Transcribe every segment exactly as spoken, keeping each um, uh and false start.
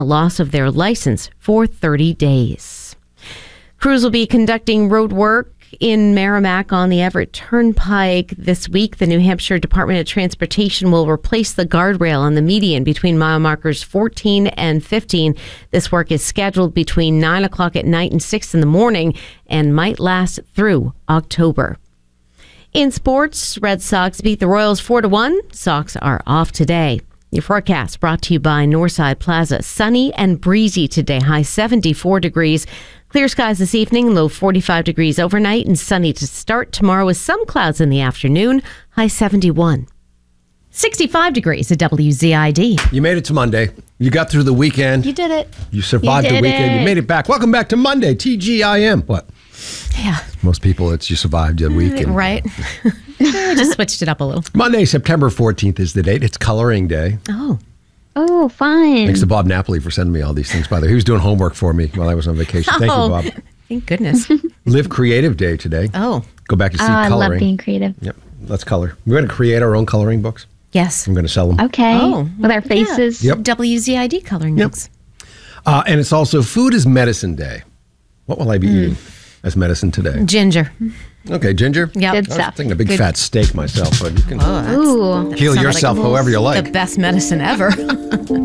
a loss of their license for thirty days. Crews will be conducting road work in Merrimack on the Everett Turnpike this week. The New Hampshire Department of Transportation will replace the guardrail on the median between mile markers fourteen and fifteen. This work is scheduled between nine o'clock at night and six in the morning and might last through October. In sports, Red Sox beat the Royals four to one. Sox are off today. Your forecast brought to you by Northside Plaza. Sunny and breezy today, high seventy-four degrees. Clear skies this evening, low forty-five degrees overnight, and sunny to start tomorrow with some clouds in the afternoon, high seventy-one. sixty-five degrees at W Z I D. You made it to Monday. You got through the weekend. You did it. You survived You the weekend. it. You made it back. Welcome back to Monday, T G I M. What? Yeah. Most people, it's you survived the weekend. Right. I just switched it up a little. Monday, September fourteenth is the date. It's coloring day. Oh. Oh, fun. Thanks to Bob Napoli for sending me all these things, by the way. He was doing homework for me while I was on vacation. Thank oh, you, Bob. Thank goodness. Live Creative Day today. Oh. Go back to see Oh, I coloring. love being creative. Yep. Let's color. We're going to create our own coloring books. Yes. I'm going to sell them. Okay. Oh, With our faces. Yep. W Z I D coloring Yep. books. Uh, and it's also Food is Medicine Day. What will I be eating as medicine today? Ginger. Okay, ginger? Yep. Good I was stuff. thinking a big Good. fat steak myself, but you can Oh, that's, Ooh. that heal sounded yourself like however you like. the best medicine ever.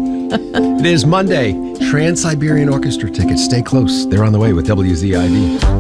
It is Monday. Trans-Siberian Orchestra tickets. Stay close. They're on the way with W Z I D.